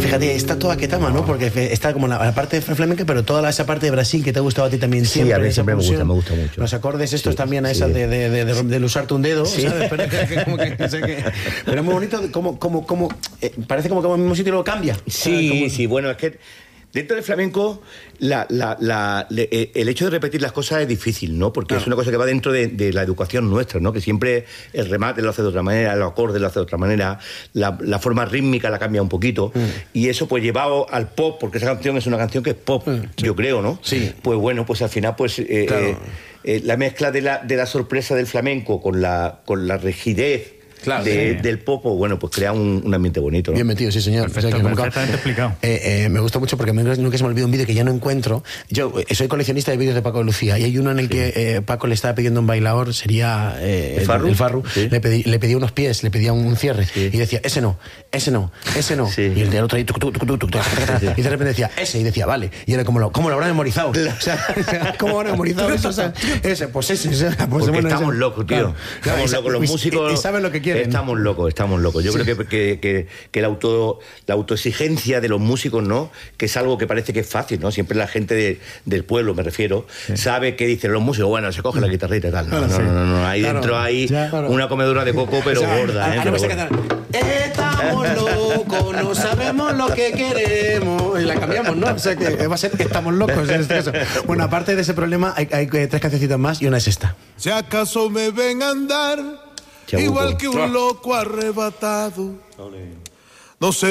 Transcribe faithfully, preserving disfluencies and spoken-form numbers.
Fíjate, está toda Ketama, ¿no? Porque está como la, la parte flamenca, pero toda esa parte de Brasil que te ha gustado a ti también siempre. Sí, a mí siempre me gusta, me gusta mucho. Los acordes estos sí, también a sí. esa de, de, de, de, de usarte un dedo, sí. ¿sabes? Pero, que, como que, o sea que, pero es muy bonito, como, como, como, eh, parece como que en el mismo sitio lo cambia. Sí, como... sí, bueno, es que dentro del flamenco la, la, la, le, el hecho de repetir las cosas es difícil, ¿no? Porque claro. es una cosa que va dentro de, de la educación nuestra, ¿no? Que siempre el remate lo hace de otra manera, los acordes lo hace de otra manera, la, la forma rítmica la cambia un poquito, mm. y eso pues llevado al pop, porque esa canción es una canción que es pop, mm, sí. yo creo, ¿no? Sí. Pues bueno, pues al final pues eh, claro. eh, eh, la mezcla de la, de la sorpresa del flamenco con la, con la rigidez Claro, de, sí. del popo, bueno, pues crea un, un ambiente bonito, ¿no? Bien metido, sí, señor. Perfecto, o sea, que perfectamente nunca, explicado. Eh, eh, me gusta mucho porque nunca se me olvida un vídeo que ya no encuentro. Yo eh, soy coleccionista de vídeos de Paco de Lucía y hay uno en el sí. que eh, Paco le estaba pidiendo a un bailador, sería eh, el Farru, el, el Farru sí. le, pedí, le pedía unos pies, le pedía un cierre sí. y decía, ese no, ese no, ese no. Sí. Y el de otro ahí, tuc, tuc, tuc, tuc, tuc, tuc, sí. y de repente decía, ese, y decía, vale. Y era como, lo, ¿cómo lo habrá memorizado? O sea, ¿cómo lo habrá memorizado eso? O sea, ese, pues ese. O sea, pues porque bueno, estamos ese. locos, tío. Claro. Estamos claro, locos, los y, músicos... Y, y saben lo que quieren. Estamos locos, estamos locos. Yo sí. creo que, que, que, que la, auto, la autoexigencia de los músicos, ¿no? Que es algo que parece que es fácil, ¿no? Siempre la gente de, del pueblo, me refiero, sí. sabe que dicen los músicos, bueno, se coge la guitarrita y tal. No, no, no, no, no. Ahí claro. dentro hay ya, claro. una comedura de coco, pero o sea, gorda, a, ¿eh? A pero gorda. Estamos locos, no sabemos lo que queremos. Y la cambiamos, ¿no? O sea que va a ser estamos locos en este caso. Bueno, aparte de ese problema, hay, hay tres cancioncitas más y una es esta. Si acaso me ven andar Chabuco. Igual que un loco arrebatado, no sé.